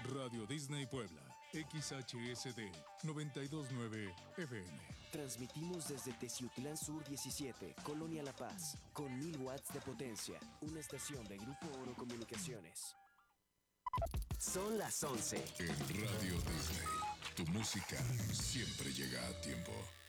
Radio Disney Puebla, XHSD 929 FM. Transmitimos desde Teciutlán Sur 17, Colonia La Paz, con 1000 watts de potencia, una estación de Grupo Oro Comunicaciones. Son las 11. En Radio Disney, tu música siempre llega a tiempo.